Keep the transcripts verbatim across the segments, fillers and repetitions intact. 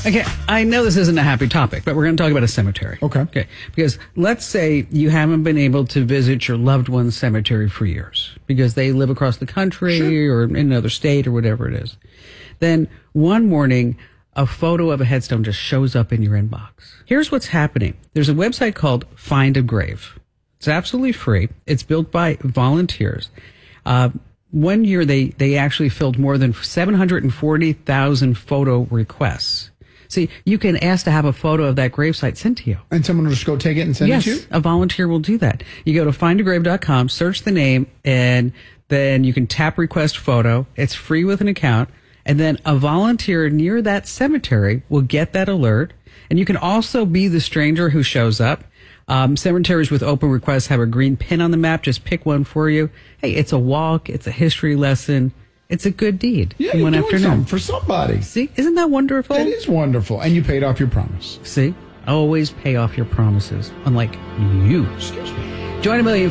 Okay, I know this isn't a happy topic, but we're going to talk about a cemetery. Okay. Okay. Because let's say you haven't been able to visit your loved one's cemetery for years because they live across the country sure. or in another state or whatever it is. Then one morning, a photo of a headstone just shows up in your inbox. Here's what's happening. There's a website called Find a Grave. It's absolutely free. It's built by volunteers. Uh, one year, they, they actually filled more than seven hundred forty thousand photo requests. See, you can ask to have a photo of that gravesite sent to you. And someone will just go take it and send yes, it to you? Yes, a volunteer will do that. You go to find a grave dot com, search the name, and then you can tap request photo. It's free with an account. And then a volunteer near that cemetery will get that alert. And you can also be the stranger who shows up. Um, cemeteries with open requests have a green pin on the map. Just pick one for you. Hey, it's a walk. It's a history lesson. It's a good deed. Yeah, in you're one doing afternoon. something for somebody. See, isn't that wonderful? It is wonderful. And you paid off your promise. See, always pay off your promises, unlike you. Excuse me. Join a million.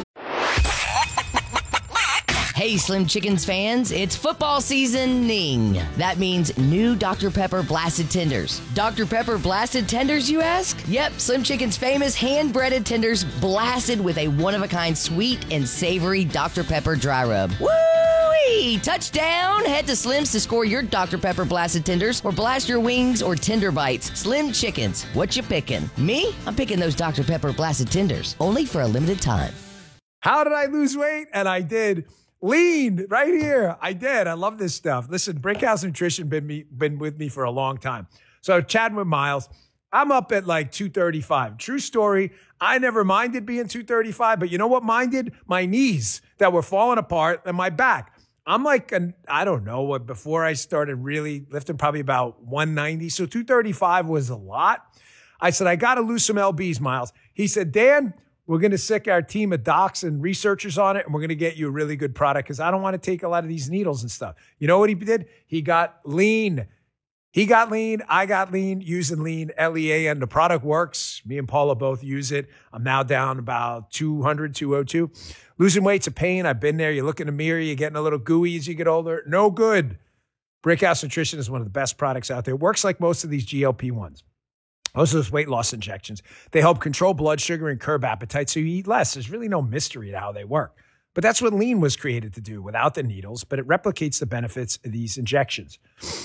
Hey, Slim Chickens fans, it's football seasoning. That means new Doctor Pepper Blasted Tenders. Doctor Pepper Blasted Tenders, you ask? Yep, Slim Chickens' famous hand-breaded tenders blasted with a one-of-a-kind sweet and savory Doctor Pepper dry rub. Woo-wee! Touchdown! Head to Slim's to score your Doctor Pepper Blasted Tenders or blast your wings or tender bites. Slim Chickens, what you picking? Me? I'm picking those Doctor Pepper Blasted Tenders, only for a limited time. How did I lose weight? And I did. Lean right here. I did. I love this stuff. Listen, Brickhouse Nutrition been me been with me for a long time. So chatting with Miles, I'm up at like two thirty-five. True story. I never minded being two thirty-five, but you know what minded? My knees that were falling apart and my back. I'm like, an, I don't know what, before I started really lifting, probably about one ninety. So two thirty-five was a lot. I said, I got to lose some L Bs, Miles. He said, Dan, we're going to sick our team of docs and researchers on it, and we're going to get you a really good product because I don't want to take a lot of these needles and stuff. You know what he did? He got lean. He got lean. I got lean using lean, L E A, and the product works. Me and Paula both use it. I'm now down about two hundred, two oh two. Losing weight's a pain. I've been there. You look in the mirror, you're getting a little gooey as you get older. No good. Brickhouse Nutrition is one of the best products out there. It works like most of these G L P ones. Most of those weight loss injections, they help control blood sugar and curb appetite so you eat less. There's really no mystery to how they work. But that's what lean was created to do without the needles, but it replicates the benefits of these injections.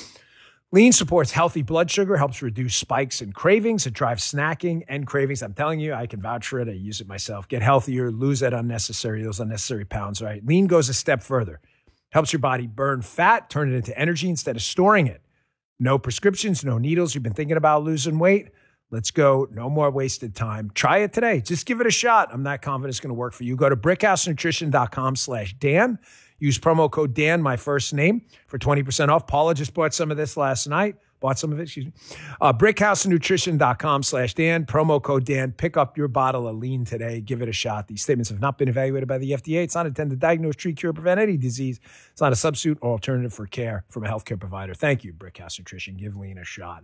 Lean supports healthy blood sugar, helps reduce spikes and cravings. It drives snacking and cravings. I'm telling you, I can vouch for it. I use it myself. Get healthier, lose that unnecessary, those unnecessary pounds, right? Lean goes a step further. Helps your body burn fat, turn it into energy instead of storing it. No prescriptions, no needles. You've been thinking about losing weight? Let's go. No more wasted time. Try it today. Just give it a shot. I'm not confident it's going to work for you. Go to brickhousenutrition.com slash Dan. Use promo code Dan, my first name, for twenty percent off. Paula just bought some of this last night. Bought some of it, excuse me. Uh, brickhousenutrition.com slash Dan. Promo code Dan. Pick up your bottle of lean today. Give it a shot. These statements have not been evaluated by the F D A. It's not intended to diagnose, treat, cure, prevent any disease. It's not a substitute or alternative for care from a healthcare provider. Thank you, Brickhouse Nutrition. Give lean a shot.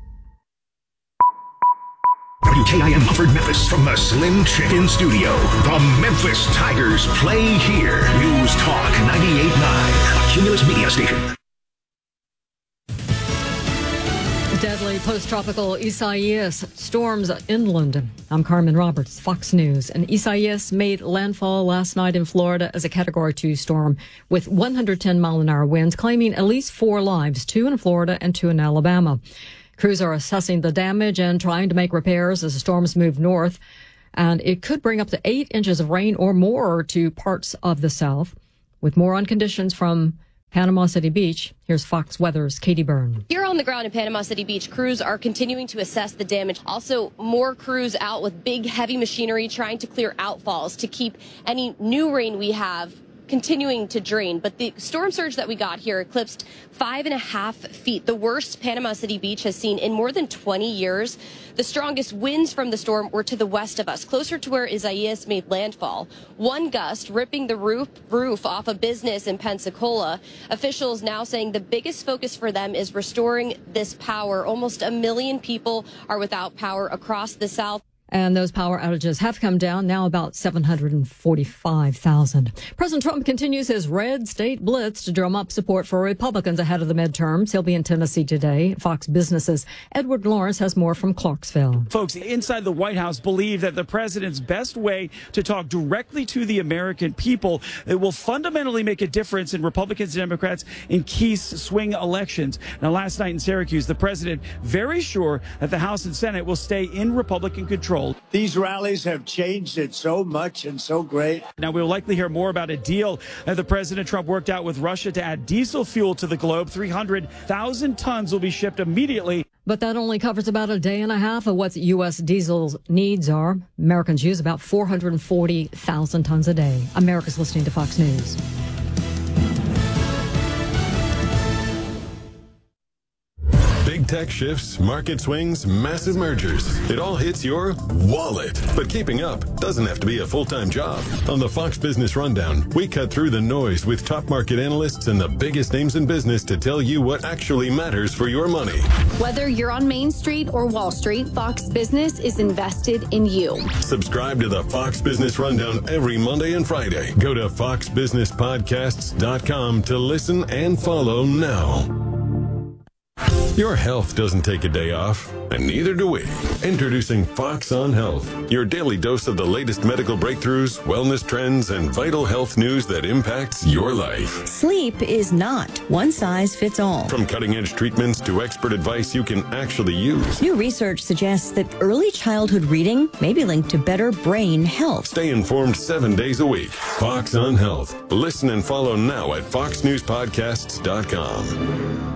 W K I M offered Memphis from the Slim Chicken Studio. The Memphis Tigers play here. News Talk ninety-eight point nine, a Cumulus Media station. Deadly post-tropical Isaias storms inland. I'm Carmen Roberts, Fox News. And Isaias made landfall last night in Florida as a Category two storm with one hundred ten mile an hour winds, claiming at least four lives, two in Florida and two in Alabama. Crews are assessing the damage and trying to make repairs as the storms move north. And it could bring up to eight inches of rain or more to parts of the South. With more on conditions from Panama City Beach, here's Fox Weather's Katie Byrne. Here on the ground in Panama City Beach, crews are continuing to assess the damage. Also, more crews out with big, heavy machinery trying to clear outfalls to keep any new rain we have continuing to drain. But the storm surge that we got here eclipsed five and a half feet, the worst Panama City Beach has seen in more than twenty years. The strongest winds from the storm were to the west of us, closer to where Isaias made landfall. One gust ripping the roof, roof off a business in Pensacola. Officials now saying the biggest focus for them is restoring this power. Almost a million people are without power across the South. And those power outages have come down, now about seven hundred forty-five thousand. President Trump continues his red state blitz to drum up support for Republicans ahead of the midterms. He'll be in Tennessee today. Fox Business's Edward Lawrence has more from Clarksville. Folks inside the White House believe that the president's best way to talk directly to the American people, it will fundamentally make a difference in Republicans and Democrats in key swing elections. Now, last night in Syracuse, the president very sure that the House and Senate will stay in Republican control. These rallies have changed it so much and so great. Now, we'll likely hear more about a deal that the President Trump worked out with Russia to add diesel fuel to the globe. three hundred thousand tons will be shipped immediately. But that only covers about a day and a half of what U S diesel's needs are. Americans use about four hundred forty thousand tons a day. America's listening to Fox News. Big tech shifts, market swings, massive mergers. It all hits your wallet. But keeping up doesn't have to be a full-time job. On the Fox Business Rundown, we cut through the noise with top market analysts and the biggest names in business to tell you what actually matters for your money. Whether you're on Main Street or Wall Street, Fox Business is invested in you. Subscribe to the Fox Business Rundown every Monday and Friday. Go to fox business podcasts dot com to listen and follow now. Your health doesn't take a day off, and neither do we. Introducing Fox on Health, your daily dose of the latest medical breakthroughs, wellness trends, and vital health news that impacts your life. Sleep is not one size fits all. From cutting-edge treatments to expert advice you can actually use. New research suggests that early childhood reading may be linked to better brain health. Stay informed seven days a week. Fox on Health. Listen and follow now at fox news podcasts dot com.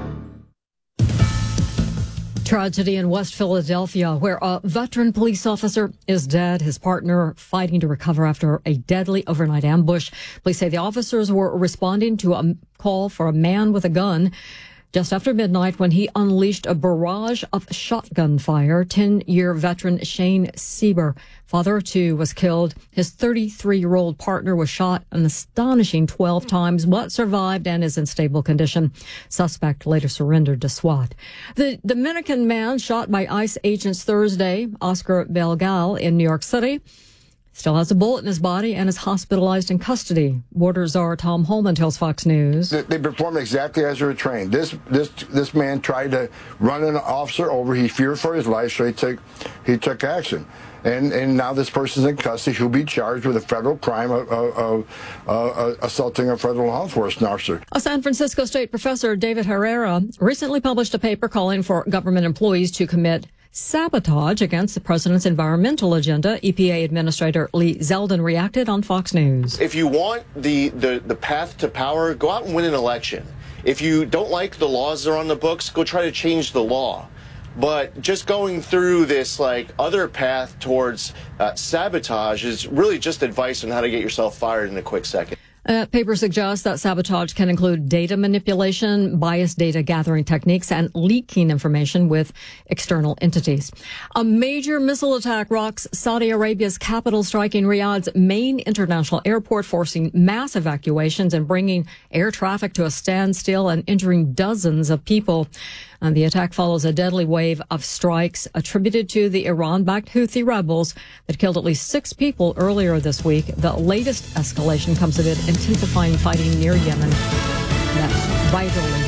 Tragedy in West Philadelphia, where a veteran police officer is dead, his partner fighting to recover after a deadly overnight ambush. Police say the officers were responding to a call for a man with a gun just after midnight when he unleashed a barrage of shotgun fire. ten-year veteran Shane Sieber, father of two, was killed. His thirty-three-year-old partner was shot an astonishing twelve times, but survived and is in stable condition. Suspect later surrendered to SWAT. The Dominican man shot by ICE agents Thursday, Oscar Belgal, in New York City, still has a bullet in his body and is hospitalized in custody. Border Czar Tom Holman tells Fox News. They performed exactly as they were trained. This this this man tried to run an officer over. He feared for his life, so he took he took action. And and now this person's in custody. He'll be charged with a federal crime of, of, of uh, assaulting a federal law enforcement officer. A San Francisco State professor, David Herrera, recently published a paper calling for government employees to commit sabotage against the president's environmental agenda. E P A Administrator Lee Zeldin reacted on Fox News. If you want the, the, the path to power, go out and win an election. If you don't like the laws that are on the books, go try to change the law. But just going through this like other path towards uh, sabotage is really just advice on how to get yourself fired in a quick second. Uh, paper suggests that sabotage can include data manipulation, biased data gathering techniques, and leaking information with external entities. A major missile attack rocks Saudi Arabia's capital, striking Riyadh's main international airport, forcing mass evacuations and bringing air traffic to a standstill and injuring dozens of people. And the attack follows a deadly wave of strikes attributed to the Iran-backed Houthi rebels that killed at least six people earlier this week. The latest escalation comes amid intensifying fighting near Yemen. That's vitally.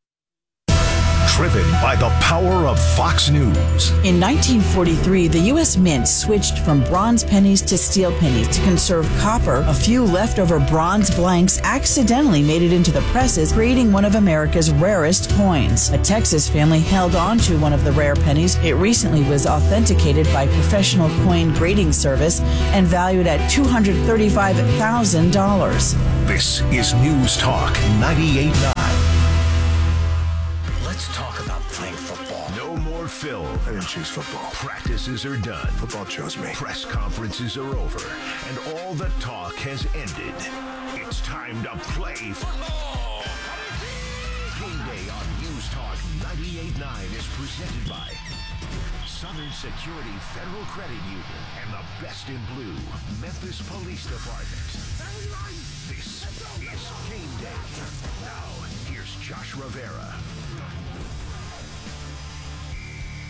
Driven by the power of Fox News. In nineteen forty-three, the U S Mint switched from bronze pennies to steel pennies to conserve copper. A few leftover bronze blanks accidentally made it into the presses, creating one of America's rarest coins. A Texas family held on to one of the rare pennies. It recently was authenticated by Professional Coin Grading Service and valued at two hundred thirty-five thousand dollars. This is News Talk ninety-eight point nine. Phil. I didn't choose football. Practices are done. Football chose me. Press conferences are over. And all the talk has ended. It's time to play football. Game Day on News Talk ninety-eight point nine is presented by Southern Security Federal Credit Union and the best in blue, Memphis Police Department. This is Game Day. Now, here's Josh Rivera.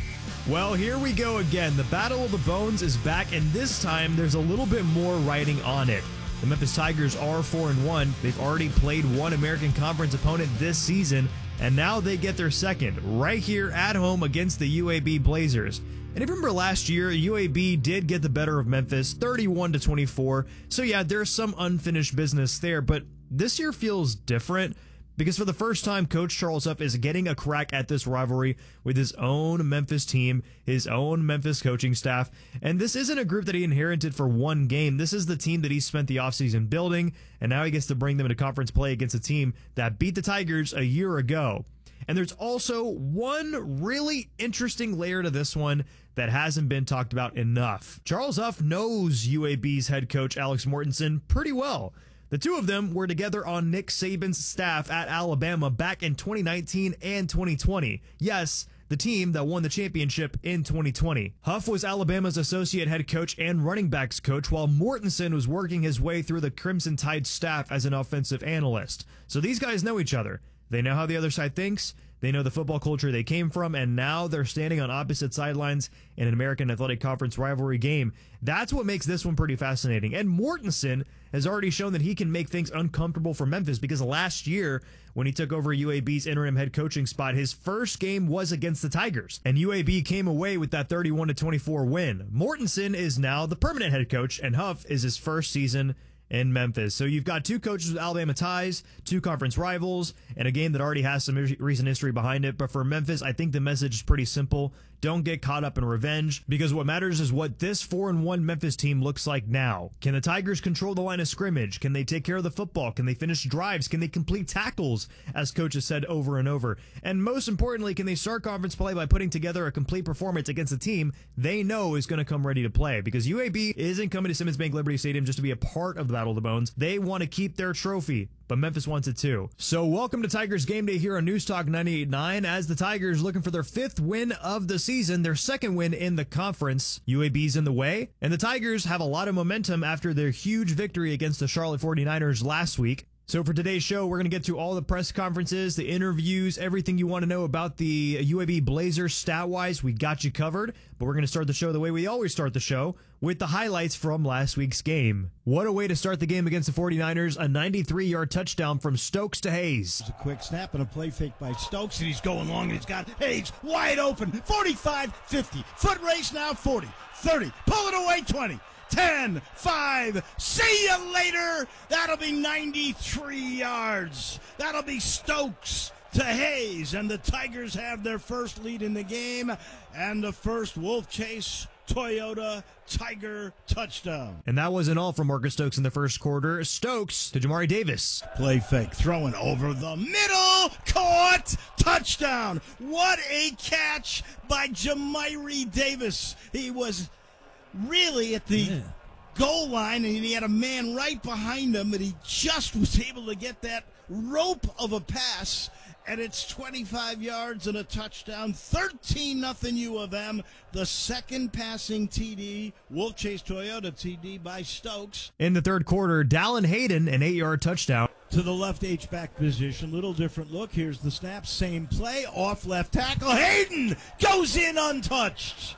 Well, here we go again. The Battle of the Bones is back, and this time there's a little bit more writing on it. The Memphis Tigers are four and one. They've already played one American Conference opponent this season, and now they get their second right here at home against the U A B Blazers. And if you remember last year, U A B did get the better of Memphis, thirty-one to twenty-four. So yeah, there's some unfinished business there, but this year feels different because for the first time, Coach Charles Huff is getting a crack at this rivalry with his own Memphis team, his own Memphis coaching staff. And this isn't a group that he inherited for one game. This is the team that he spent the offseason building, and now he gets to bring them into conference play against a team that beat the Tigers a year ago. And there's also one really interesting layer to this one that hasn't been talked about enough. Charles Huff knows U A B's head coach Alex Mortensen pretty well. The two of them were together on Nick Saban's staff at Alabama back in twenty nineteen and twenty twenty. Yes, the team that won the championship in twenty twenty. Huff was Alabama's associate head coach and running backs coach, while Mortensen was working his way through the Crimson Tide staff as an offensive analyst. So these guys know each other. They know how the other side thinks. They know the football culture they came from, and now they're standing on opposite sidelines in an American Athletic Conference rivalry game. That's what makes this one pretty fascinating. And Mortensen has already shown that he can make things uncomfortable for Memphis, because last year, when he took over U A B's interim head coaching spot, his first game was against the Tigers, and U A B came away with that thirty-one to twenty-four win. Mortensen is now the permanent head coach, and Huff is his first season in Memphis. So you've got two coaches with Alabama ties, two conference rivals, and a game that already has some recent history behind it. But for Memphis, I think the message is pretty simple. Don't get caught up in revenge, because what matters is what this four and one Memphis team looks like now. Can the Tigers control the line of scrimmage? Can they take care of the football? Can they finish drives? Can they complete tackles, as coaches said over and over? And most importantly, can they start conference play by putting together a complete performance against a team they know is going to come ready to play? Because U A B isn't coming to Simmons Bank Liberty Stadium just to be a part of the Battle of the Bones. They want to keep their trophy, but Memphis wants it too. So welcome to Tigers Game Day here on News Talk ninety-eight point nine, as the Tigers looking for their fifth win of the season, their second win in the conference. U A B's in the way, and the Tigers have a lot of momentum after their huge victory against the Charlotte forty-niners last week. So for today's show, we're going to get to all the press conferences, the interviews, everything you want to know about the U A B Blazers stat-wise. We got you covered, but we're going to start the show the way we always start the show, with the highlights from last week's game. What a way to start the game against the forty-niners, a ninety-three-yard touchdown from Stokes to Hayes. It's a quick snap and a play fake by Stokes, and he's going long, and he's got Hayes wide open, forty-five, fifty, foot race now, forty, thirty, pull it away, twenty. ten, five, see you later. That'll be ninety-three yards. That'll be Stokes to Hayes, and the Tigers have their first lead in the game and the first Wolf Chase Toyota Tiger touchdown. And that wasn't all from Marcus Stokes in the first quarter. Stokes to Jamari Davis. Play fake, throwing over the middle, caught, touchdown. What a catch by Jamari Davis. He was really at the yeah. goal line, and he had a man right behind him, and he just was able to get that rope of a pass, and it's twenty-five yards and a touchdown. thirteen nothing U of M. The second passing T D, Wolf Chase Toyota T D by Stokes. In the third quarter, Dallin Hayden, an eight-yard touchdown. To the left H-back position, little different look. Here's the snap, same play, off left tackle. Hayden goes in untouched.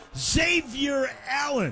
Xavier Allen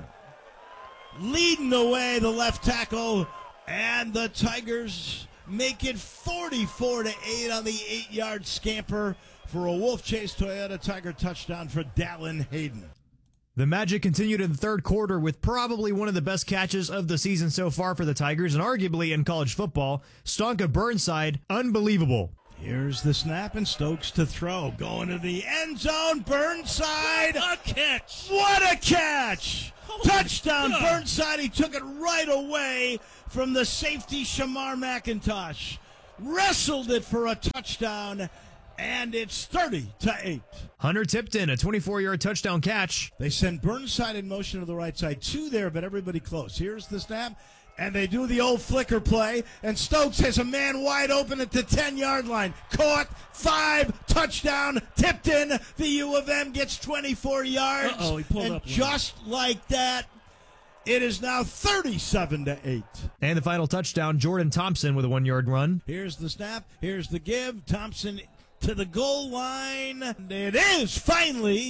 leading the way, the left tackle, and the Tigers make it forty-four to eight on the eight-yard scamper for a Wolf Chase Toyota Tiger touchdown for Dallin Hayden. The magic continued in the third quarter with probably one of the best catches of the season so far for the Tigers, and arguably in college football. Stonka Burnside, unbelievable. Here's the snap, and Stokes to throw. Going to the end zone. Burnside. A catch. What a catch. Oh, touchdown, Burnside. He took it right away from the safety, Shamar McIntosh. Wrestled it for a touchdown, and it's thirty to eight. Hunter Tipton, a twenty-four-yard touchdown catch. They send Burnside in motion to the right side. Two there, but everybody close. Here's the snap. And they do the old flicker play, and Stokes has a man wide open at the ten-yard line. Caught, five, touchdown, tipped in. The U of M gets twenty-four yards. Uh-oh, he pulled and up. just like that, it is now thirty-seven to eight. And the final touchdown, Jordan Thompson with a one-yard run. Here's the snap. Here's the give. Thompson to the goal line. And it is finally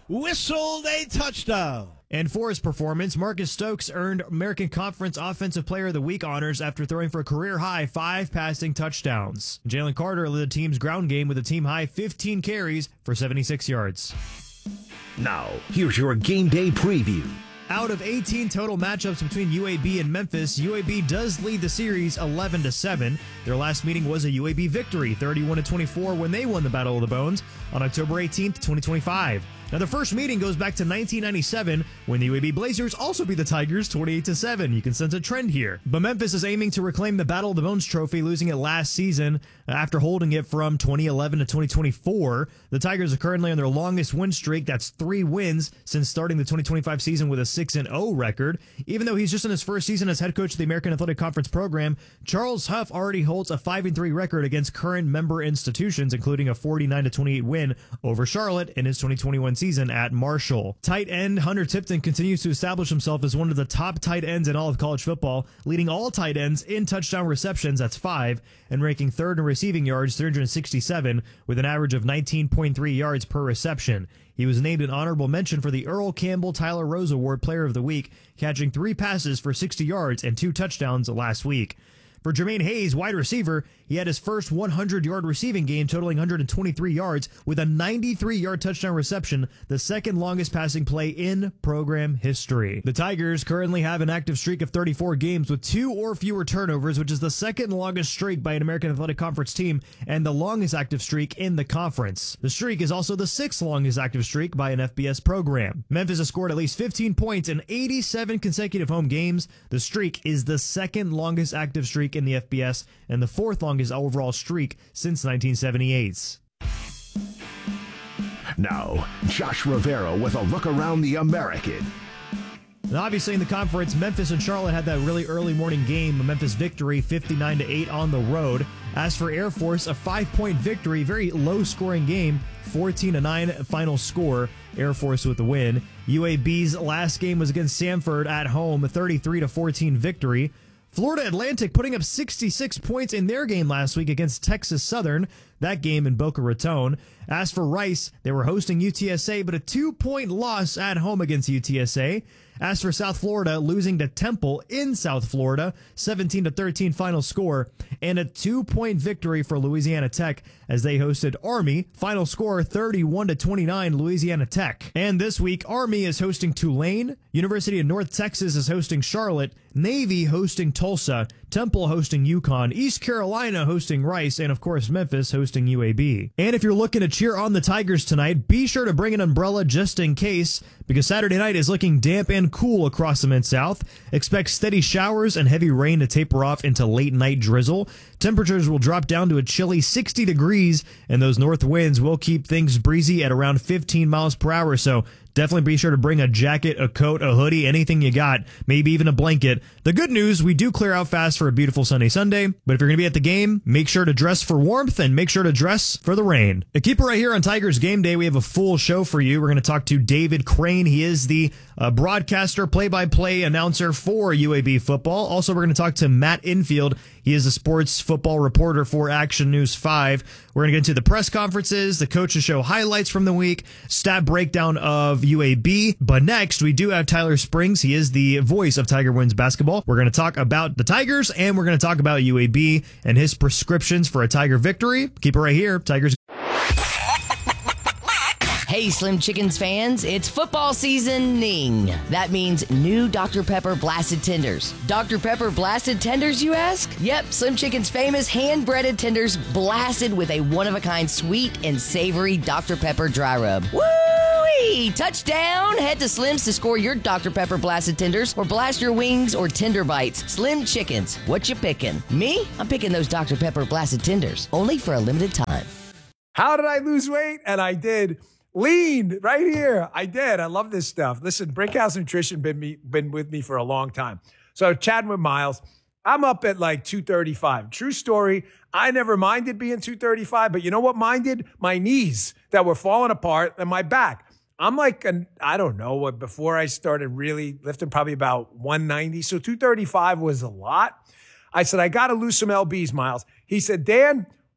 whistled a touchdown. And for his performance, Marcus Stokes earned American Conference Offensive Player of the Week honors after throwing for a career-high five passing touchdowns. Jalen Carter led the team's ground game with a team-high fifteen carries for seventy-six yards. Now, here's your game day preview. Out of eighteen total matchups between U A B and Memphis, U A B does lead the series eleven to seven. Their last meeting was a U A B victory, thirty-one to twenty-four, when they won the Battle of the Bones on October eighteenth, twenty twenty-five. Now, the first meeting goes back to nineteen ninety-seven, when the U A B Blazers also beat the Tigers twenty-eight to seven. You can sense a trend here. But Memphis is aiming to reclaim the Battle of the Bones trophy, losing it last season after holding it from twenty eleven to twenty twenty-four. The Tigers are currently on their longest win streak. That's three wins since starting the twenty twenty-five season with a six and oh record. Even though he's just in his first season as head coach of the American Athletic Conference program, Charles Huff already holds a five and three record against current member institutions, including a forty-nine to twenty-eight win over Charlotte in his twenty twenty-one season at Marshall. Tight end Hunter Tipton continues to establish himself as one of the top tight ends in all of college football, leading all tight ends in touchdown receptions, that's five, and ranking third in receiving yards, three hundred sixty-seven, with an average of nineteen point three yards per reception. He was named an honorable mention for the Earl Campbell Tyler Rose Award Player of the Week, catching three passes for sixty yards and two touchdowns last week. For Jermaine Hayes, wide receiver, he had his first hundred-yard receiving game, totaling one hundred twenty-three yards, with a ninety-three-yard touchdown reception, the second longest passing play in program history. The Tigers currently have an active streak of thirty-four games with two or fewer turnovers, which is the second longest streak by an American Athletic Conference team and the longest active streak in the conference. The streak is also the sixth longest active streak by an F B S program. Memphis has scored at least fifteen points in eighty-seven consecutive home games. The streak is the second longest active streak in the F B S and the fourth longest overall streak since nineteen seventy-eight. Now, Josh Rivera with a look around the American. And obviously in the conference, Memphis and Charlotte had that really early morning game, a Memphis victory fifty-nine to eight on the road. As for Air Force, a five-point victory, very low-scoring game, fourteen to nine final score. Air Force with the win. U A B's last game was against Samford at home, a thirty-three to fourteen victory. Florida Atlantic putting up sixty-six points in their game last week against Texas Southern, that game in Boca Raton. As for Rice, they were hosting U T S A, but a two-point loss at home against U T S A. As for South Florida, losing to Temple in South Florida, seventeen to thirteen final score, and a two-point victory for Louisiana Tech as they hosted Army. Final score thirty-one to twenty-nine, Louisiana Tech. And this week, Army is hosting Tulane, University of North Texas is hosting Charlotte, Navy hosting Tulsa, Temple hosting UConn, East Carolina hosting Rice, and of course Memphis hosting U A B. And if you're looking to cheer on the Tigers tonight, be sure to bring an umbrella just in case, because Saturday night is looking damp and cool across the Mid-South. Expect steady showers and heavy rain to taper off into late night drizzle. Temperatures will drop down to a chilly sixty degrees, and those north winds will keep things breezy at around fifteen miles per hour, so definitely be sure to bring a jacket, a coat, a hoodie, anything you got, maybe even a blanket. The good news, we do clear out fast for a beautiful sunny Sunday, but if you're going to be at the game, make sure to dress for warmth and make sure to dress for the rain. A keeper right here on Tigers Game Day, we have a full show for you. We're going to talk to David Crane. He is the uh, broadcaster, play-by-play announcer for U A B football. Also, we're going to talk to Matt Infield. He is a sports football reporter for Action News five. We're going to get into the press conferences, the coaches show highlights from the week, stat breakdown of U A B. But next, we do have Tyler Springs. He is the voice of Tiger Wins basketball. We're going to talk about the Tigers, and we're going to talk about U A B and his prescriptions for a Tiger victory. Keep it right here. Tigers. Hey, Slim Chickens fans, it's football seasoning. That means new Doctor Pepper Blasted Tenders. Doctor Pepper Blasted Tenders, you ask? Yep, Slim Chicken's famous hand-breaded tenders blasted with a one-of-a-kind sweet and savory Doctor Pepper dry rub. Woo-wee! Touchdown! Head to Slim's to score your Doctor Pepper Blasted Tenders or blast your wings or tender bites. Slim Chickens, what you picking? Me? I'm picking those Doctor Pepper Blasted Tenders, only for a limited time. How did I lose weight? And I did. Lean right here. I did. I love this stuff. Listen, Brickhouse Nutrition been me been with me for a long time. So chatting with Miles, I'm up at like two thirty-five. True story. I never minded being two thirty-five, but you know what minded? My knees that were falling apart and my back. I'm like, an, I don't know what, before I started really lifting, probably about one ninety. So two thirty-five was a lot. I said, I got to lose some L Bs, Miles. He said, Dan,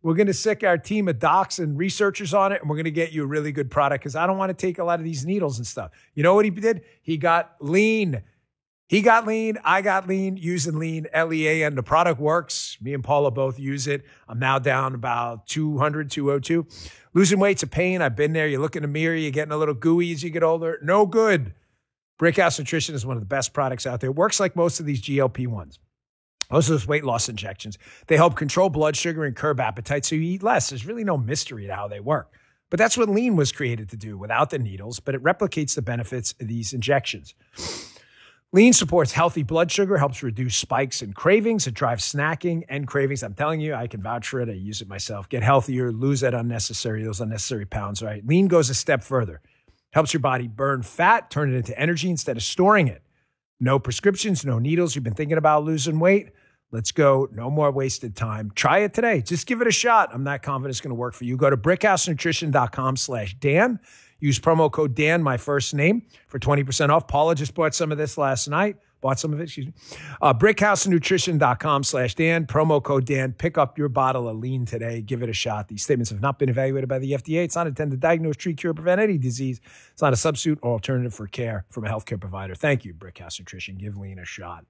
We're going to sick our team of docs and researchers on it, and we're going to get you a really good product because I don't want to take a lot of these needles and stuff. You know what he did? He got lean. He got lean. I got lean using lean, L E A N. The product works. Me and Paula both use it. I'm now down about two hundred, two oh two. Losing weight's a pain. I've been there. You look in the mirror, you're getting a little gooey as you get older. No good. Brickhouse Nutrition is one of the best products out there. It works like most of these G L P ones. Most of those weight loss injections. They help control blood sugar and curb appetite so you eat less. There's really no mystery to how they work. But that's what lean was created to do without the needles, but it replicates the benefits of these injections. Lean supports healthy blood sugar, helps reduce spikes and cravings. It drives snacking and cravings. I'm telling you, I can vouch for it. I use it myself. Get healthier, lose that unnecessary, those unnecessary pounds, right? Lean goes a step further. Helps your body burn fat, turn it into energy instead of storing it. No prescriptions, no needles. You've been thinking about losing weight? Let's go. No more wasted time. Try it today. Just give it a shot. I'm not confident it's going to work for you. Go to brickhousenutrition.com slash Dan. Use promo code Dan, my first name, for twenty percent off. Paula just bought some of this last night. Bought some of it, excuse me. Uh, brickhousenutrition.com slash Dan. Promo code Dan. Pick up your bottle of lean today. Give it a shot. These statements have not been evaluated by the F D A. It's not intended to diagnose, treat, cure, or prevent any disease. It's not a substitute or alternative for care from a healthcare provider. Thank you, Brickhouse Nutrition. Give lean a shot.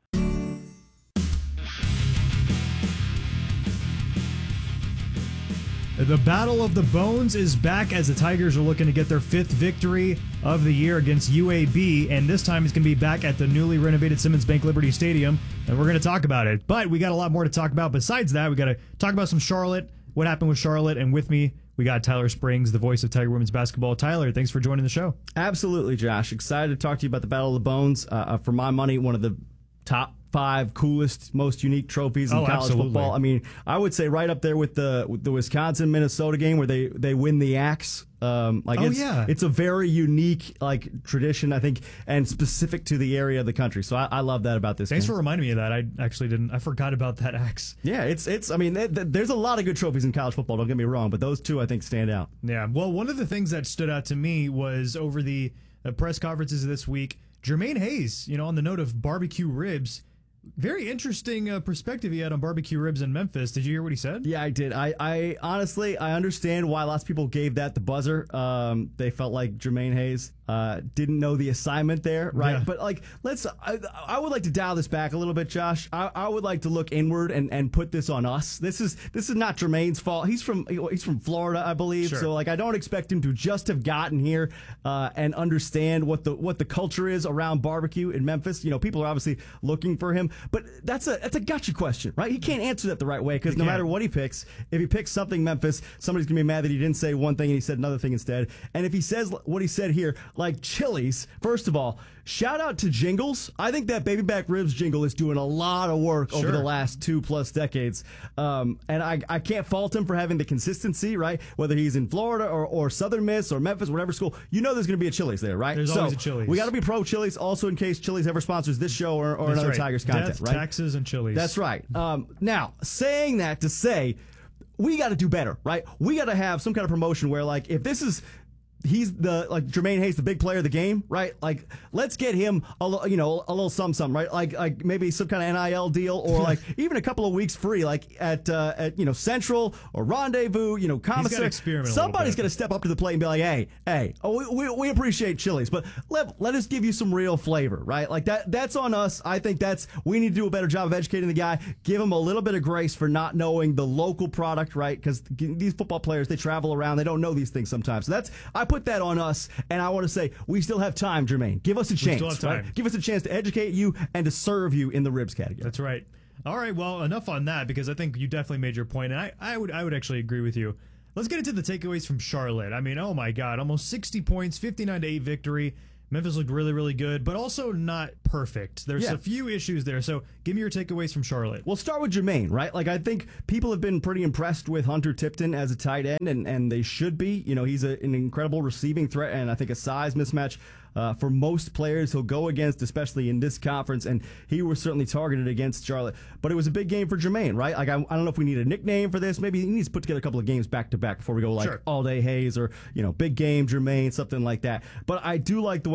The Battle of the Bones is back as the Tigers are looking to get their fifth victory of the year against U A B, and this time it's going to be back at the newly renovated Simmons Bank Liberty Stadium, and we're going to talk about it. But we got a lot more to talk about besides that. We got to talk about some Charlotte, what happened with Charlotte, and with me, we got Tyler Springs, the voice of Tiger Women's Basketball. Tyler, thanks for joining the show. Absolutely, Josh. Excited to talk to you about the Battle of the Bones. Uh, for my money, one of the top five coolest, most unique trophies in oh, college absolutely. football. I mean, I would say right up there with the with the Wisconsin-Minnesota game where they, they win the axe. Um, like oh, it's, yeah. it's a very unique like tradition, I think, and specific to the area of the country. So I, I love that about this. Thanks game. for reminding me of that. I actually didn't. I forgot about that axe. Yeah, it's it's. I mean, th- th- there's a lot of good trophies in college football. Don't get me wrong, but those two I think stand out. Yeah. Well, one of the things that stood out to me was over the uh, press conferences this week, Jermaine Hayes. You know, on the note of barbecue ribs. Very interesting uh, perspective he had on barbecue ribs in Memphis. Did you hear what he said? Yeah, I did. I, I honestly, I understand why lots of people gave that the buzzer. Um, they felt like Jermaine Hayes uh, didn't know the assignment there, right? Yeah. But like, let's. I, I would like to dial this back a little bit, Josh. I, I would like to look inward and, and put this on us. This is this is not Jermaine's fault. He's from he's from Florida, I believe. Sure. So like, I don't expect him to just have gotten here uh, and understand what the what the culture is around barbecue in Memphis. You know, people are obviously looking for him. But that's a that's a gotcha question, right? He can't answer that the right way because no matter what he picks, if he picks something Memphis, somebody's going to be mad that he didn't say one thing and he said another thing instead. And if he says what he said here, like Chili's, first of all, shout out to Jingles. I think that Baby Back Ribs jingle is doing a lot of work sure. over the last two plus decades. Um, and I, I can't fault him for having the consistency, right? Whether he's in Florida or, or Southern Miss or Memphis, whatever school, you know there's going to be a Chili's there, right? There's so always a Chili's. We got to be pro Chili's also in case Chili's ever sponsors this show or, or another right. Tigers content, Death, right? Taxes and Chili's. That's right. Um, now, saying that to say, we got to do better, right? We got to have some kind of promotion where, like, if this is he's the like Jermaine Hayes, the big player of the game, right? Like, let's get him a you know a little some some, right? Like like maybe some kind of N I L deal or like even a couple of weeks free, like at uh, at you know Central or Rendezvous, you know commissary. Somebody's going to step up to the plate and be like, hey, hey, oh, we, we we appreciate Chili's, but let let us give you some real flavor, right? Like that that's on us. I think that's we need to do a better job of educating the guy. Give him a little bit of grace for not knowing the local product, right? Because these football players, they travel around, they don't know these things sometimes. So that's I put that on us, and I want to say we still have time, Jermaine. Give us a chance. We still have time. Right? Give us a chance to educate you and to serve you in the ribs category. That's right. All right, well, enough on that because I think you definitely made your point, and I, I would I would actually agree with you. Let's get into the takeaways from Charlotte. I mean, oh my God, almost sixty points, fifty-nine to eight victory. Memphis looked really, really good, but also not perfect. There's Yeah. a few issues there. So give me your takeaways from Charlotte. We'll start with Jermaine, right? Like, I think people have been pretty impressed with Hunter Tipton as a tight end, and, and they should be. You know, he's a, an incredible receiving threat, and I think a size mismatch uh, for most players he'll go against, especially in this conference, and he was certainly targeted against Charlotte. But it was a big game for Jermaine, right? Like, I, I don't know if we need a nickname for this. Maybe he needs to put together a couple of games back-to-back before we go, like, Sure. all-day Hayes or, you know, big game Jermaine, something like that. But I do like the way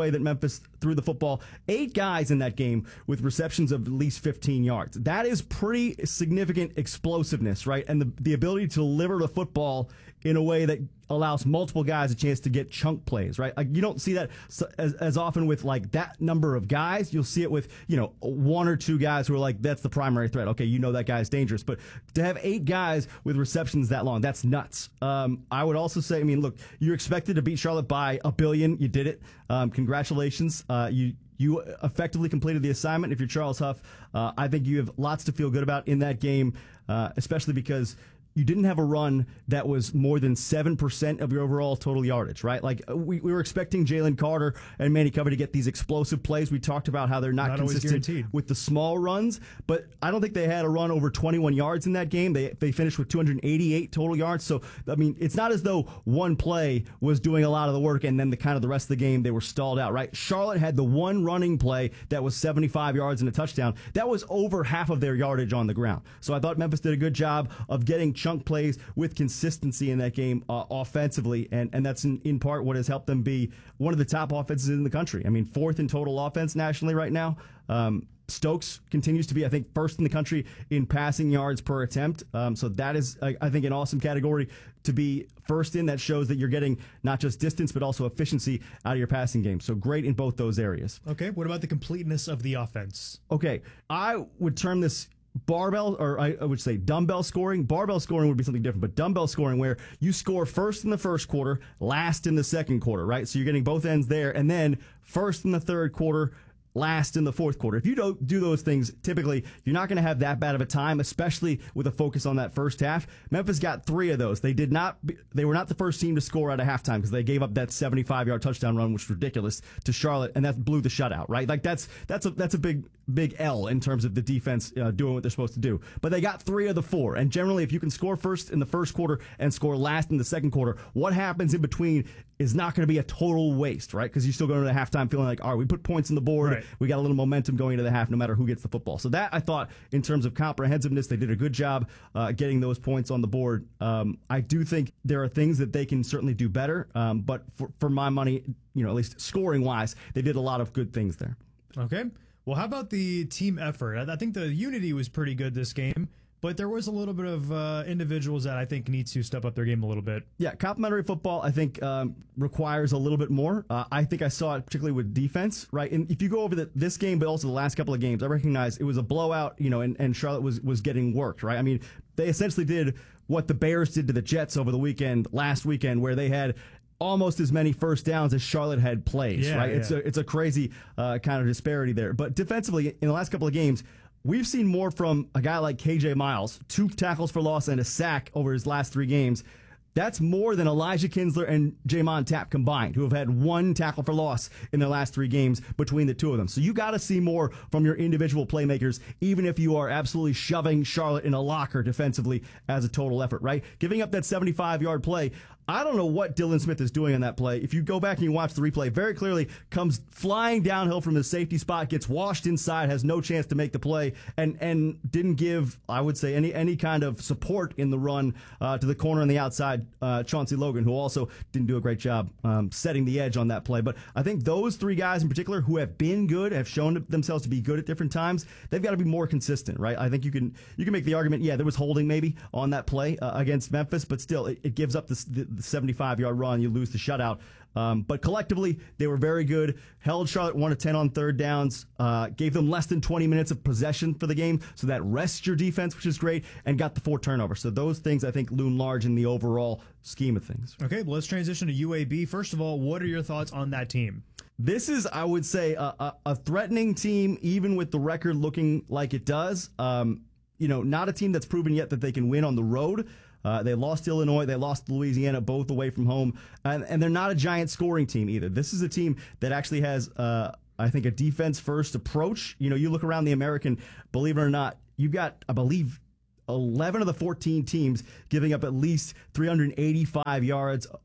way that Memphis threw the football. Eight guys in that game with receptions of at least fifteen yards. That is pretty significant explosiveness, right? And the, the ability to deliver the football in a way that allows multiple guys a chance to get chunk plays, right? Like you don't see that as, as often with like that number of guys. You'll see it with, you know, one or two guys who are like, that's the primary threat. Okay, you know that guy's dangerous. But to have eight guys with receptions that long, that's nuts. Um, I would also say, I mean, look, you're expected to beat Charlotte by a billion. You did it. Um, congratulations. Uh, you You effectively completed the assignment. If you're Charles Huff, uh, I think you have lots to feel good about in that game, uh, especially because you didn't have a run that was more than seven percent of your overall total yardage, right? Like we, we were expecting Jalen Carter and Manny Cover to get these explosive plays. We talked about how they're not, Not always consistent guaranteed. with the small runs, but I don't think they had a run over twenty-one yards in that game. They they finished with two hundred eighty-eight total yards. So, I mean, it's not as though one play was doing a lot of the work and then the kind of the rest of the game they were stalled out, right? Charlotte had the one running play that was seventy-five yards and a touchdown. That was over half of their yardage on the ground. So I thought Memphis did a good job of getting chunk plays with consistency in that game uh, offensively, and, and that's in, in part what has helped them be one of the top offenses in the country. I mean, fourth in total offense nationally right now. Um, Stokes continues to be, I think, first in the country in passing yards per attempt. Um, so that is, I, I think, an awesome category to be first in. That shows that you're getting not just distance, but also efficiency out of your passing game. So great in both those areas. Okay, what about the completeness of the offense? Okay, I would term this barbell, or I would say dumbbell scoring. Barbell scoring would be something different, but dumbbell scoring where you score first in the first quarter, last in the second quarter, right? So you're getting both ends there, and then first in the third quarter, last in the fourth quarter. If you don't do those things, typically you're not going to have that bad of a time, especially with a focus on that first half. Memphis got three of those. They did not. They were not the first team to score at a halftime because they gave up that seventy-five yard touchdown run, which was ridiculous, to Charlotte, and that blew the shutout. Right? Like that's that's a that's a big big L in terms of the defense uh, doing what they're supposed to do. But they got three of the four, and generally, if you can score first in the first quarter and score last in the second quarter, what happens in between is not going to be a total waste, right? Because you're still going to the halftime feeling like, all right, we put points on the board. Right. We got a little momentum going into the half, no matter who gets the football. So that, I thought, in terms of comprehensiveness, they did a good job uh, getting those points on the board. Um, I do think there are things that they can certainly do better, um, but for, for my money, you know, at least scoring-wise, they did a lot of good things there. Okay. Well, how about the team effort? I, I think the unity was pretty good this game. But there was a little bit of uh, individuals that I think need to step up their game a little bit. Yeah, complementary football, I think, um, requires a little bit more. Uh, I think I saw it particularly with defense, right? And if you go over the, this game, but also the last couple of games, I recognize it was a blowout, you know, and, and Charlotte was, was getting worked, right? I mean, they essentially did what the Bears did to the Jets over the weekend, last weekend, where they had almost as many first downs as Charlotte had plays, yeah, right? Yeah. It's a it's a crazy uh, kind of disparity there. But defensively, in the last couple of games, we've seen more from a guy like K J Miles, two tackles for loss and a sack over his last three games. That's more than Elijah Kinsler and Jamon Tapp combined, who have had one tackle for loss in their last three games between the two of them. So you got to see more from your individual playmakers, even if you are absolutely shoving Charlotte in a locker defensively as a total effort, right? Giving up that seventy-five yard play, I don't know what Dylan Smith is doing on that play. If you go back and you watch the replay, very clearly comes flying downhill from his safety spot, gets washed inside, has no chance to make the play, and and didn't give, I would say, any any kind of support in the run uh, to the corner on the outside, uh, Chauncey Logan, who also didn't do a great job um, setting the edge on that play. But I think those three guys in particular who have been good, have shown themselves to be good at different times, they've got to be more consistent, right? I think you can you can make the argument, yeah, there was holding maybe on that play uh, against Memphis, but still, it, it gives up this, the the seventy-five yard run, you lose the shutout. Um, but collectively, they were very good. Held Charlotte one of ten on third downs, uh, gave them less than twenty minutes of possession for the game, so that rests your defense, which is great, and got the four turnovers. So those things, I think, loom large in the overall scheme of things. Okay, well, let's transition to U A B. First of all, what are your thoughts on that team? This is, I would say, a, a, a threatening team, even with the record looking like it does. Um, you know, not a team that's proven yet that they can win on the road. Uh, they lost to Illinois. They lost to Louisiana, both away from home. And, and they're not a giant scoring team either. This is a team that actually has, uh, I think, a defense-first approach. You know, you look around the American, believe it or not, you've got, I believe, eleven of the fourteen teams giving up at least three hundred eighty-five yards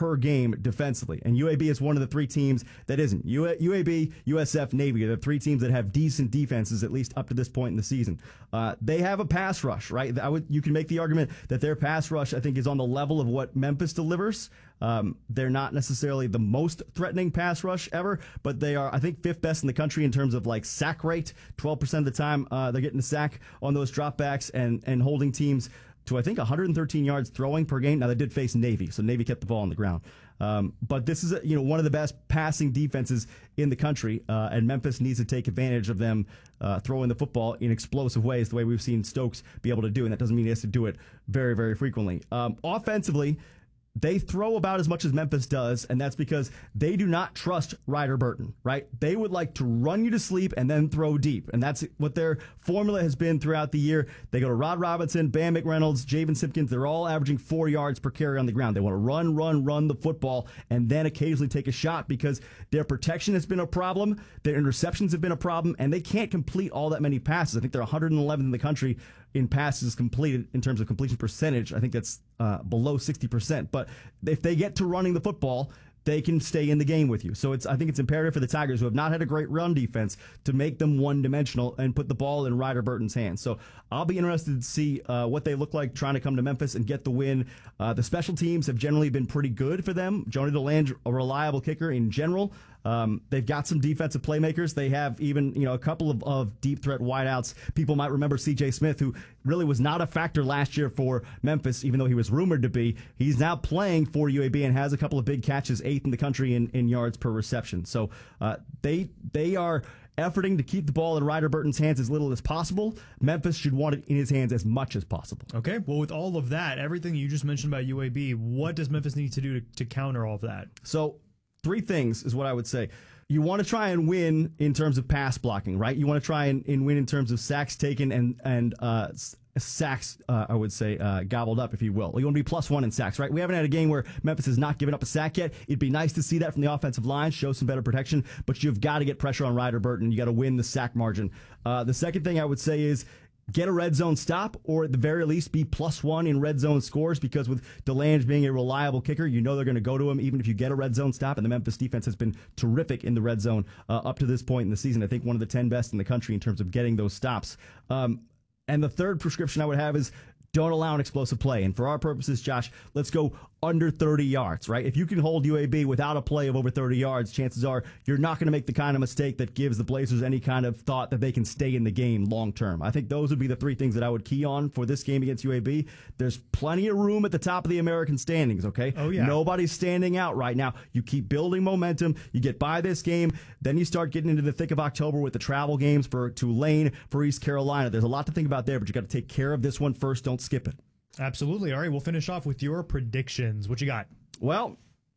per game defensively. And U A B is one of the three teams that isn't. U A B, U S F, Navy are the three teams that have decent defenses, at least up to this point in the season. Uh, they have a pass rush, right? I would, you can make the argument that their pass rush, I think, is on the level of what Memphis delivers. Um, they're not necessarily the most threatening pass rush ever, but they are, I think, fifth best in the country in terms of like sack rate. twelve percent of the time uh, they're getting a sack on those dropbacks and, and holding teams to, I think, one hundred thirteen yards throwing per game. Now, they did face Navy, so Navy kept the ball on the ground. Um, but this is, a, you know, one of the best passing defenses in the country, uh, and Memphis needs to take advantage of them uh, throwing the football in explosive ways, the way we've seen Stokes be able to do, and that doesn't mean he has to do it very, very frequently. Um, offensively, they throw about as much as Memphis does, and that's because they do not trust Ryder Burton, right? They would like to run you to sleep and then throw deep, and that's what their formula has been throughout the year. They go to Rod Robinson, Bam McReynolds, Javen Simpkins. They're all averaging four yards per carry on the ground. They want to run, run, run the football, and then occasionally take a shot because their protection has been a problem, their interceptions have been a problem, and they can't complete all that many passes. I think they're one hundred eleventh in the country in passes completed in terms of completion percentage. I think that's uh, below sixty percent. But if they get to running the football, they can stay in the game with you. So it's I think it's imperative for the Tigers, who have not had a great run defense, to make them one-dimensional and put the ball in Ryder Burton's hands. So I'll be interested to see uh, what they look like trying to come to Memphis and get the win. Uh, the special teams have generally been pretty good for them. Jonah DeLange, a reliable kicker in general. Um, they've got some defensive playmakers. They have even, you know, a couple of, of deep threat wideouts. People might remember C J Smith, who really was not a factor last year for Memphis, even though he was rumored to be. He's now playing for U A B and has a couple of big catches, eighth in the country in, in yards per reception. So uh, they they are efforting to keep the ball in Ryder Burton's hands as little as possible. Memphis should want it in his hands as much as possible. Okay, well, with all of that, everything you just mentioned about U A B, what does Memphis need to do to, to counter all of that? So three things is what I would say. You want to try and win in terms of pass blocking, right? You want to try and, and win in terms of sacks taken and and uh, sacks, uh, I would say, uh, gobbled up, if you will. You want to be plus one in sacks, right? We haven't had a game where Memphis has not given up a sack yet. It'd be nice to see that from the offensive line, show some better protection, but you've got to get pressure on Ryder Burton. You got to win the sack margin. Uh, the second thing I would say is get a red zone stop, or at the very least be plus one in red zone scores, because with DeLange being a reliable kicker, you know they're going to go to him even if you get a red zone stop, and the Memphis defense has been terrific in the red zone uh, up to this point in the season. I think one of the ten best in the country in terms of getting those stops. Um, and the third prescription I would have is don't allow an explosive play. And for our purposes, Josh, let's go under thirty yards, right? If you can hold U A B without a play of over thirty yards, chances are you're not going to make the kind of mistake that gives the Blazers any kind of thought that they can stay in the game long term. I think those would be the three things that I would key on for this game against U A B. There's plenty of room at the top of the American standings, okay? Oh, yeah. Nobody's standing out right now. You keep building momentum. You get by this game. Then you start getting into the thick of October with the travel games for Tulane, for East Carolina. There's a lot to think about there, but you got to take care of this one first. Don't skip it. Absolutely. All right, we'll finish off with your predictions. What you got? Well,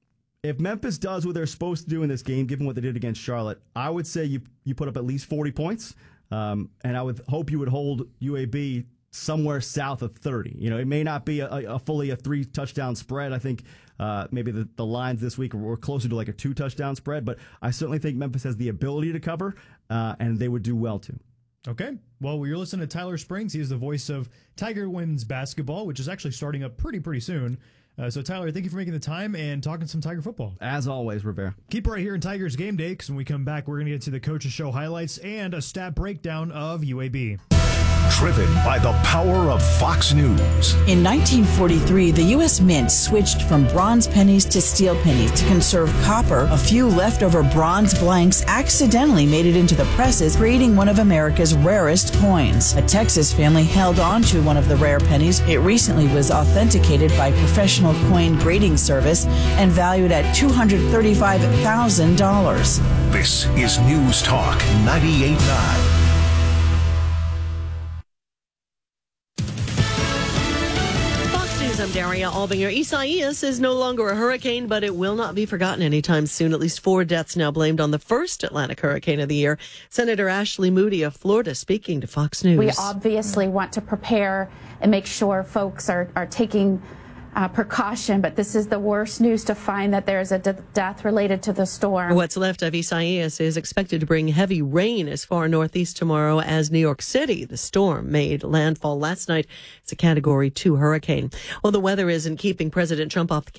if Memphis does what they're supposed to do in this game, given what they did against Charlotte, I would say you you put up at least forty points, um, and I would hope you would hold U A B somewhere south of thirty. You know, it may not be a, a fully a three touchdown spread. I think uh, maybe the, the lines this week were closer to like a two touchdown spread, but I certainly think Memphis has the ability to cover, uh, and they would do well too. Okay. Well, you're listening to Tyler Springs. He is the voice of Tiger Women's basketball, which is actually starting up pretty, pretty soon. Uh, so, Tyler, thank you for making the time and talking some Tiger football. As always, Rivera. Keep it right here in Tigers Game Day, because when we come back, we're going to get to the Coach's Show highlights and a stat breakdown of U A B. Driven by the power of Fox News. In nineteen forty-three, the U S Mint switched from bronze pennies to steel pennies to conserve copper. A few leftover bronze blanks accidentally made it into the presses, creating one of America's rarest coins. A Texas family held on to one of the rare pennies. It recently was authenticated by professional coin grading service and valued at two hundred thirty-five thousand dollars. This is News Talk ninety-eight point nine. I'm Daria Albinger. Isaias is no longer a hurricane, but it will not be forgotten anytime soon. At least four deaths now blamed on the first Atlantic hurricane of the year. Senator Ashley Moody of Florida speaking to Fox News. We obviously want to prepare and make sure folks are, are taking Uh, precaution, but this is the worst news to find that there is a de- death related to the storm. What's left of Isaias is expected to bring heavy rain as far northeast tomorrow as New York City. The storm made landfall last night. It's a Category two hurricane. Well, the weather isn't keeping President Trump off the